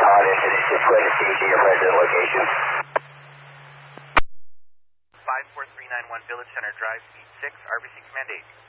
on into the Square to see your present location. 54391 Village Center Drive, Suite 6, RBC Command 8.